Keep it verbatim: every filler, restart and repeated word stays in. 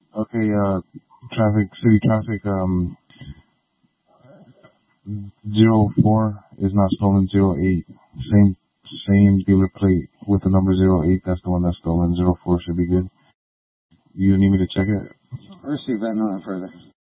Okay, uh, traffic, city traffic, um, zero four is not stolen, zero eight. Same, same dealer plate with the number zero eight, that's the one that's stolen. Zero four should be good. You need me to check it? Receive that, no further.